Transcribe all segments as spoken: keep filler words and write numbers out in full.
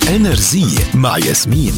انرجي مع ياسمين.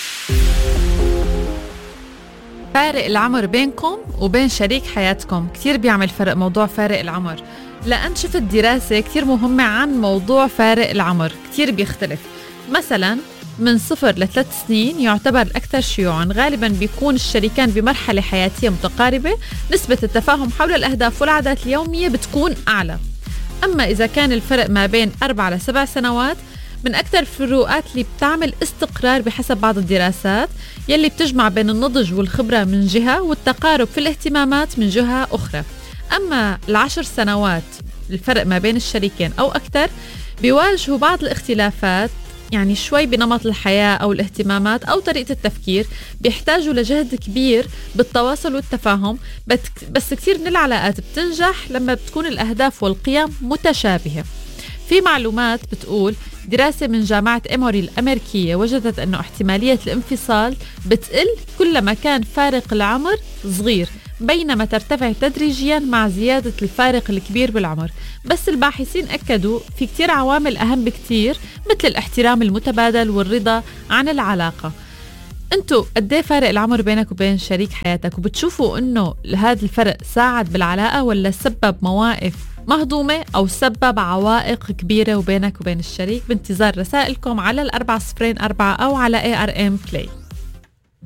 فارق العمر بينكم وبين شريك حياتكم كتير بيعمل فرق موضوع فارق العمر، لأن شفت دراسة كتير مهمة عن موضوع فارق العمر كتير بيختلف. مثلا من صفر لثلاث سنين يعتبر الأكثر شيوعا، غالبا بيكون الشريكان بمرحلة حياتية متقاربة، نسبة التفاهم حول الأهداف والعادات اليومية بتكون أعلى. أما إذا كان الفرق ما بين أربع لسبع سنوات، من أكثر الفروقات اللي بتعمل استقرار بحسب بعض الدراسات، يلي بتجمع بين النضج والخبرة من جهة والتقارب في الاهتمامات من جهة أخرى. أما العشر سنوات الفرق ما بين الشريكين أو أكثر، بيواجهوا بعض الاختلافات، يعني شوي بنمط الحياة أو الاهتمامات أو طريقة التفكير، بيحتاجوا لجهد كبير بالتواصل والتفاهم. بس كتير من العلاقات بتنجح لما بتكون الأهداف والقيم متشابهة. في معلومات بتقول دراسة من جامعة إيموري الأمريكية وجدت أنه احتمالية الانفصال بتقل كلما كان فارق العمر صغير، بينما ترتفع تدريجيا مع زيادة الفارق الكبير بالعمر. بس الباحثين أكدوا في كتير عوامل أهم بكتير، مثل الاحترام المتبادل والرضا عن العلاقة. انتو قديه فارق العمر بينك وبين شريك حياتك؟ وبتشوفوا انه هذا الفرق ساعد بالعلاقة ولا سبب مواقف مهضومة أو سبب عوائق كبيرة وبينك وبين الشريك؟ بانتظار رسائلكم على الأربعة صفرين أربعة أو على إيه آر إم Play.